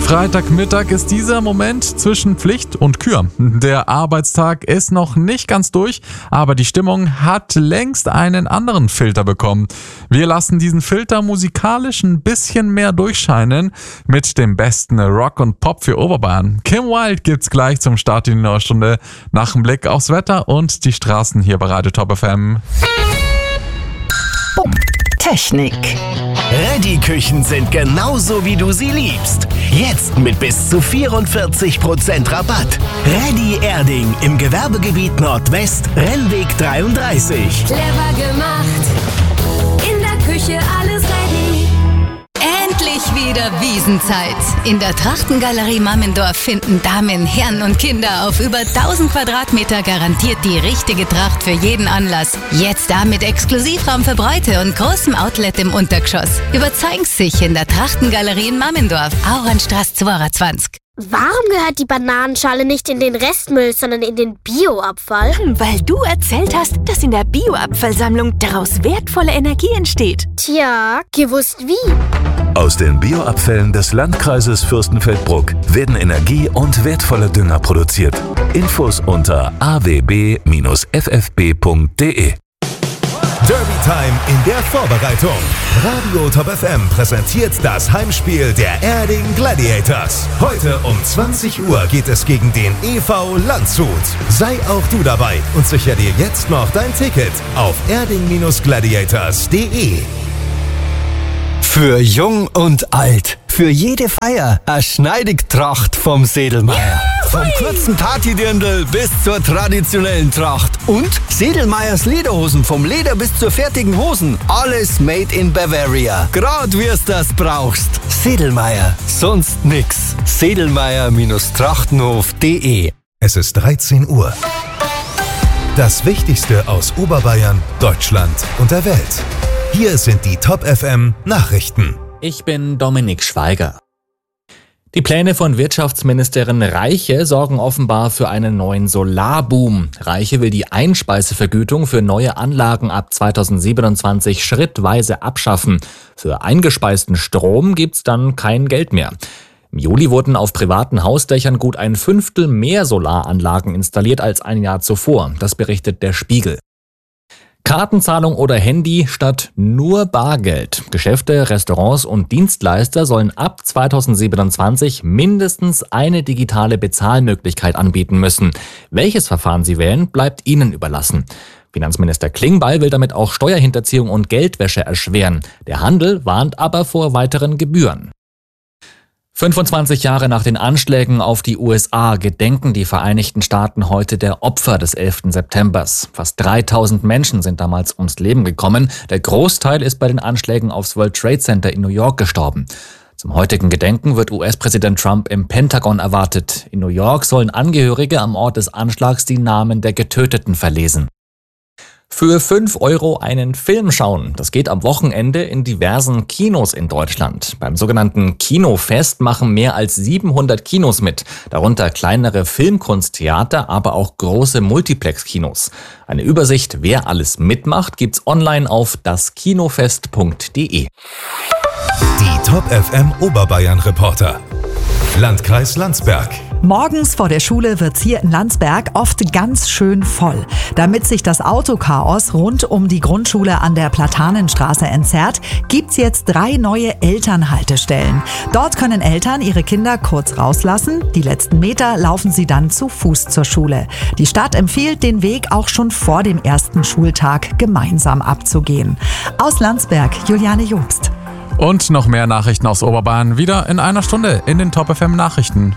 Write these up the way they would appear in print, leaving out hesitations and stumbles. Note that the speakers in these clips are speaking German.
Freitagmittag ist dieser Moment zwischen Pflicht und Kür. Der Arbeitstag ist noch nicht ganz durch, aber die Stimmung hat längst einen anderen Filter bekommen. Wir lassen diesen Filter musikalisch ein bisschen mehr durchscheinen mit dem besten Rock und Pop für Oberbayern. Kim Wilde gibt's gleich zum Start in die neue Stunde nach dem Blick aufs Wetter und die Straßen hier bei Radio Top FM. Technik. Reddy-Küchen sind genauso, wie du sie liebst. Jetzt mit bis zu 44% Rabatt. Reddy Erding im Gewerbegebiet Nordwest, Rennweg 33. Clever gemacht, in der Küche alles ready. Endlich wieder Wiesenzeit. In der Trachtengalerie Mammendorf finden Damen, Herren und Kinder auf über 1000 Quadratmeter garantiert die richtige Tracht für jeden Anlass. Jetzt da mit Exklusivraum für Bräute und großem Outlet im Untergeschoss. Überzeugen Sie sich in der Trachtengalerie in Mammendorf, Auernstraße 22. Warum gehört die Bananenschale nicht in den Restmüll, sondern in den Bioabfall? Weil du erzählt hast, dass in der Bioabfallsammlung daraus wertvolle Energie entsteht. Tja, gewusst wie? Aus den Bioabfällen des Landkreises Fürstenfeldbruck werden Energie und wertvolle Dünger produziert. Infos unter awb-ffb.de. Derby Time in der Vorbereitung. Radio Top FM präsentiert das Heimspiel der Erding Gladiators. Heute um 20 Uhr geht es gegen den EV Landshut. Sei auch du dabei und sichere dir jetzt noch dein Ticket auf erding-gladiators.de. Für Jung und Alt, für jede Feier, eine Schneidigtracht vom Sedelmeier. Vom kurzen Partydirndl bis zur traditionellen Tracht. Und Sedelmeiers Lederhosen, vom Leder bis zur fertigen Hosen. Alles made in Bavaria. Grad wie's das brauchst. Sedelmeier, sonst nix. Sedelmeier-trachtenhof.de. Es ist 13 Uhr. Das Wichtigste aus Oberbayern, Deutschland und der Welt. Hier sind die Top FM Nachrichten. Ich bin Dominik Schweiger. Die Pläne von Wirtschaftsministerin Reiche sorgen offenbar für einen neuen Solarboom. Reiche will die Einspeisevergütung für neue Anlagen ab 2027 schrittweise abschaffen. Für eingespeisten Strom gibt's dann kein Geld mehr. Im Juli wurden auf privaten Hausdächern gut ein Fünftel mehr Solaranlagen installiert als ein Jahr zuvor. Das berichtet der Spiegel. Kartenzahlung oder Handy statt nur Bargeld. Geschäfte, Restaurants und Dienstleister sollen ab 2027 mindestens eine digitale Bezahlmöglichkeit anbieten müssen. Welches Verfahren sie wählen, bleibt ihnen überlassen. Finanzminister Klingbeil will damit auch Steuerhinterziehung und Geldwäsche erschweren. Der Handel warnt aber vor weiteren Gebühren. 25 Jahre nach den Anschlägen auf die USA gedenken die Vereinigten Staaten heute der Opfer des 11. Septembers. Fast 3000 Menschen sind damals ums Leben gekommen. Der Großteil ist bei den Anschlägen aufs World Trade Center in New York gestorben. Zum heutigen Gedenken wird US-Präsident Trump im Pentagon erwartet. In New York sollen Angehörige am Ort des Anschlags die Namen der Getöteten verlesen. Für 5 € einen Film schauen. Das geht am Wochenende in diversen Kinos in Deutschland. Beim sogenannten Kinofest machen mehr als 700 Kinos mit. Darunter kleinere Filmkunsttheater, aber auch große Multiplex-Kinos. Eine Übersicht, wer alles mitmacht, gibt's online auf daskinofest.de. Die Top FM Oberbayern Reporter. Landkreis Landsberg. Morgens vor der Schule wird's hier in Landsberg oft ganz schön voll. Damit sich das Autochaos rund um die Grundschule an der Platanenstraße entzerrt, gibt's jetzt 3 neue Elternhaltestellen. Dort können Eltern ihre Kinder kurz rauslassen. Die letzten Meter laufen sie dann zu Fuß zur Schule. Die Stadt empfiehlt, den Weg auch schon vor dem ersten Schultag gemeinsam abzugehen. Aus Landsberg, Juliane Jobst. Und noch mehr Nachrichten aus Oberbayern wieder in einer Stunde in den Top FM Nachrichten.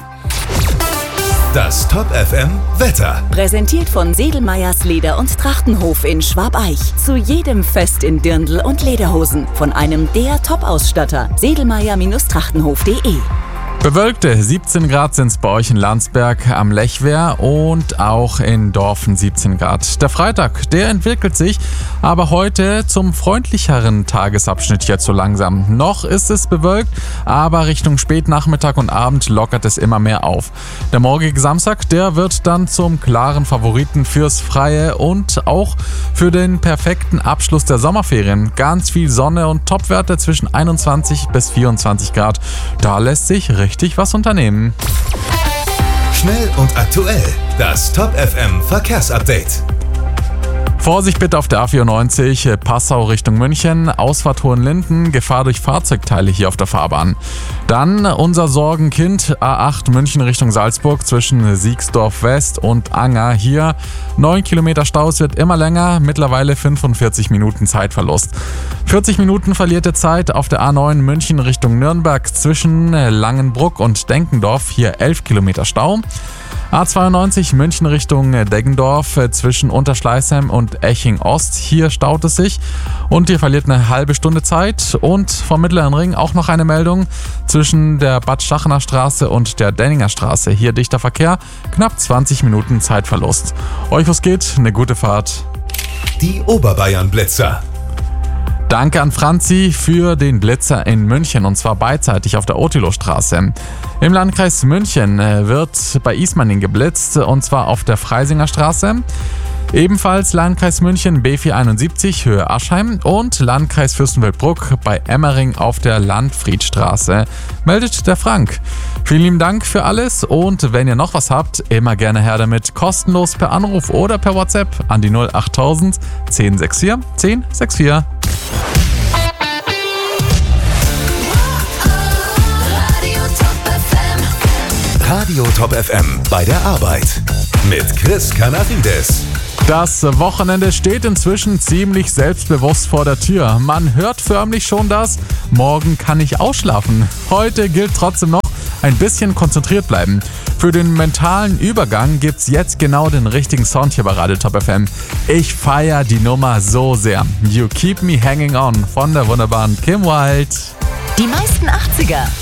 Das Top FM Wetter. Präsentiert von Sedelmeiers Leder- und Trachtenhof in Schwabeich. Zu jedem Fest in Dirndl und Lederhosen. Von einem der Top-Ausstatter. Sedelmeier-trachtenhof.de. Bewölkte 17 Grad sind es bei euch in Landsberg am Lechwehr und auch in Dorfen 17 Grad. Der Freitag, der entwickelt sich aber heute zum freundlicheren Tagesabschnitt jetzt so langsam. Noch ist es bewölkt, aber Richtung Spätnachmittag und Abend lockert es immer mehr auf. Der morgige Samstag, der wird dann zum klaren Favoriten fürs Freie und auch für den perfekten Abschluss der Sommerferien. Ganz viel Sonne und Topwerte zwischen 21 bis 24 Grad. Da lässt sich richtig richtig was unternehmen. Schnell und aktuell. Das Top FM Verkehrsupdate. Vorsicht bitte auf der A94 Passau Richtung München, Ausfahrt Hohenlinden, Gefahr durch Fahrzeugteile hier auf der Fahrbahn. Dann unser Sorgenkind A8 München Richtung Salzburg zwischen Siegsdorf West und Anger. Hier 9 Kilometer Stau, es wird immer länger, mittlerweile 45 Minuten Zeitverlust. 40 Minuten verlierte Zeit auf der A9 München Richtung Nürnberg zwischen Langenbruck und Denkendorf, hier 11 Kilometer Stau. A92 München Richtung Deggendorf zwischen Unterschleißheim und Eching Ost. Hier staut es sich und ihr verliert eine halbe Stunde Zeit. Und vom Mittleren Ring auch noch eine Meldung zwischen der Bad Stachener Straße und der Denninger Straße. Hier dichter Verkehr, knapp 20 Minuten Zeitverlust. Euch was geht, eine gute Fahrt. Die Oberbayern Blitzer. Danke an Franzi für den Blitzer in München und zwar beidseitig auf der Otilo-Straße. Im Landkreis München wird bei Ismaning geblitzt und zwar auf der Freisinger Straße. Ebenfalls Landkreis München B471 Höhe Aschheim und Landkreis Fürstenfeldbruck bei Emmering auf der Landfriedstraße. Meldet der Frank. Vielen lieben Dank für alles und wenn ihr noch was habt, immer gerne her damit. Kostenlos per Anruf oder per WhatsApp an die 08000 1064 1064. Radio Top FM bei der Arbeit mit Chris Canarides. Das Wochenende steht inzwischen ziemlich selbstbewusst vor der Tür. Man hört förmlich schon das, morgen kann ich ausschlafen. Heute gilt trotzdem noch, ein bisschen konzentriert bleiben. Für den mentalen Übergang gibt's jetzt genau den richtigen Sound hier bei Radio Top FM. Ich feiere die Nummer so sehr. You Keep Me Hanging On von der wunderbaren Kim Wilde. Die meisten 80er